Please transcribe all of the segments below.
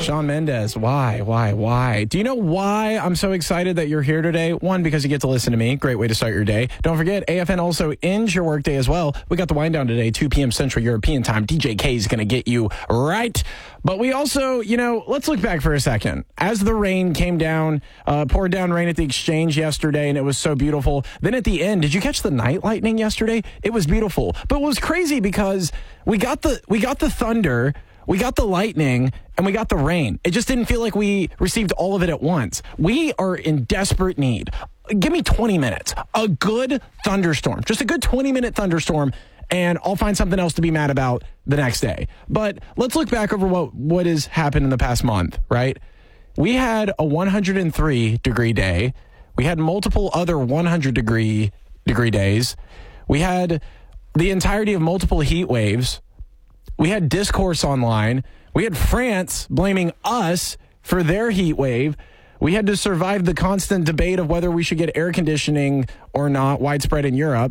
Shawn Mendes. Why? Do you know why I'm so excited that you're here today? One, because you get to listen to me. Great way to start your day. Don't forget, AFN also ends your workday as well. We got the wind down today, 2 p.m. Central European time. DJ K is going to get you right. But we also, let's look back for a second. As the rain came down, poured down rain at the Exchange yesterday, and it was so beautiful. Then at the end, did you catch the night lightning yesterday? It was beautiful. But it was crazy because we got the thunder, we got the lightning, and we got the rain. It just didn't feel like we received all of it at once. We are in desperate need. Give me 20 minutes. A good thunderstorm. Just a good 20-minute thunderstorm, and I'll find something else to be mad about the next day. But let's look back over what has happened in the past month, right? We had a 103-degree day. We had multiple other 100-degree days. We had the entirety of multiple heat waves. We had discourse online. We had France blaming us for their heat wave. We had to survive the constant debate of whether we should get air conditioning or not, widespread in Europe.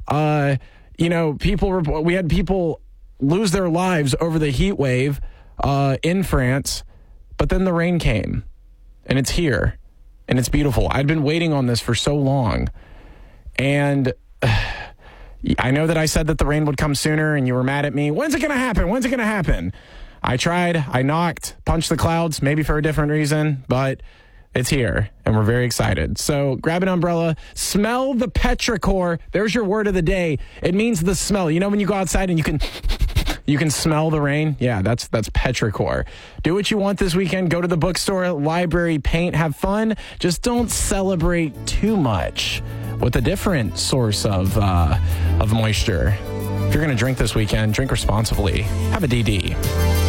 We had people lose their lives over the heat wave in France, but then the rain came, and it's here, and it's beautiful. I'd been waiting on this for so long, and I know that I said that the rain would come sooner, and you were mad at me. When's it going to happen? I tried, I knocked, punched the clouds, maybe for a different reason, but it's here, and we're very excited. So grab an umbrella, smell the petrichor. There's your word of the day. It means the smell. You know when you go outside and you can smell the rain? Yeah, that's petrichor. Do what you want this weekend. Go to the bookstore, library, paint, have fun. Just don't celebrate too much with a different source of moisture. If you're going to drink this weekend, drink responsibly. Have a DD.